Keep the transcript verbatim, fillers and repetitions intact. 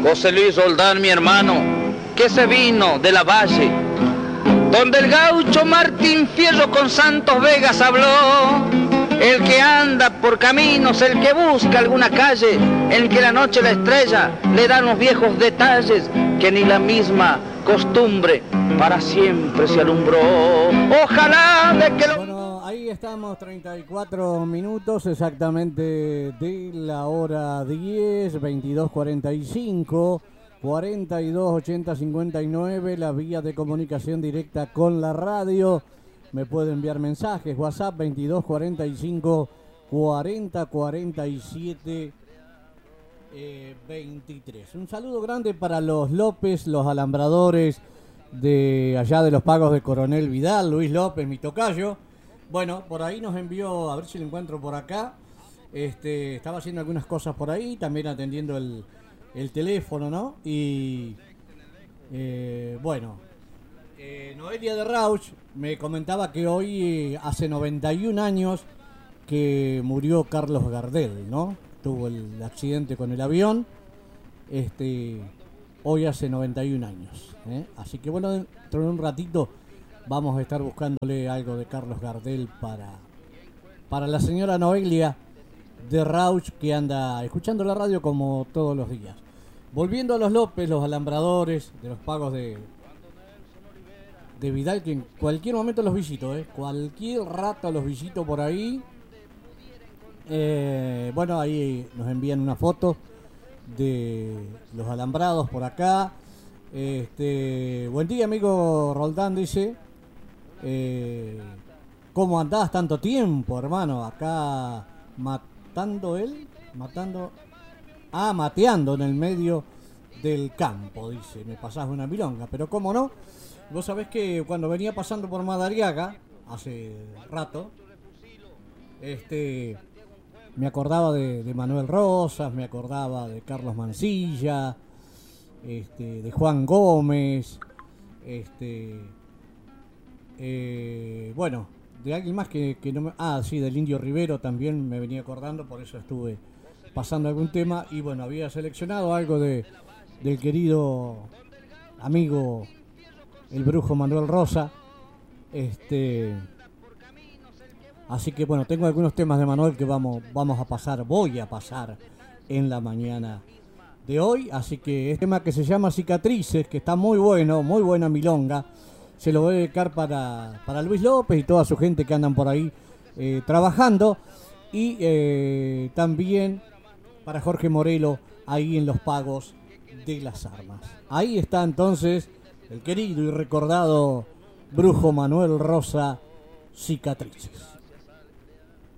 José Luis Roldán, mi hermano, que se vino de la valle, donde el gaucho Martín Fierro con Santos Vegas habló. El que anda por caminos, el que busca alguna calle, el que la noche la estrella le da unos viejos detalles que ni la misma costumbre para siempre se alumbró. Ojalá de que lo... Bueno, ahí estamos, treinta y cuatro minutos exactamente de la hora diez, veintidós cuarenta y cinco, cuarenta y dos ochenta cincuenta y nueve, la vía de comunicación directa con la radio. Me puede enviar mensajes, WhatsApp veintidós cuarenta y cinco, cuarenta cuarenta y siete, eh, veintitrés. Un saludo grande para los López, los alambradores de allá de los Pagos de Coronel Vidal, Luis López, mi tocayo. Bueno, por ahí nos envió, a ver si lo encuentro por acá. Este, estaba haciendo algunas cosas por ahí, también atendiendo el, el teléfono, ¿no? Y eh, bueno, eh, Noelia de Rauch me comentaba que hoy eh, hace noventa y un años que murió Carlos Gardel, ¿no? Tuvo el accidente con el avión. Este, hoy hace noventa y un años, ¿eh? Así que bueno, dentro de un ratito vamos a estar buscándole algo de Carlos Gardel para, para la señora Noelia de Rauch, que anda escuchando la radio como todos los días. Volviendo a los López, los alambradores de los Pagos de, de Vidal, que en cualquier momento los visito, ¿eh? Cualquier rato los visito por ahí. Eh, bueno, ahí nos envían una foto de los alambrados por acá. Este, buen día, amigo Roldán, dice. Eh, ¿Cómo andás tanto tiempo, hermano? Acá matando él, matando, ah, mateando en el medio del campo, dice. Me pasás una milonga, pero cómo no. Vos sabés que cuando venía pasando por Madariaga hace rato, este, me acordaba de, de Manuel Rosas, me acordaba de Carlos Mancilla, este, de Juan Gómez, este, eh, bueno, de alguien más que, que no me... Ah, sí, del Indio Rivero también me venía acordando, por eso estuve pasando algún tema. Y bueno, había seleccionado algo de del querido amigo el brujo Manuel Rosa. Este, así que bueno, tengo algunos temas de Manuel que vamos, vamos a pasar, voy a pasar en la mañana de hoy. Así que este tema que se llama Cicatrices, que está muy bueno, muy buena milonga, se lo voy a dedicar para, para Luis López y toda su gente que andan por ahí eh, trabajando. Y eh, también para Jorge Morelo, ahí en los Pagos de las Armas. Ahí está entonces el querido y recordado brujo Manuel Rosa, Cicatrices.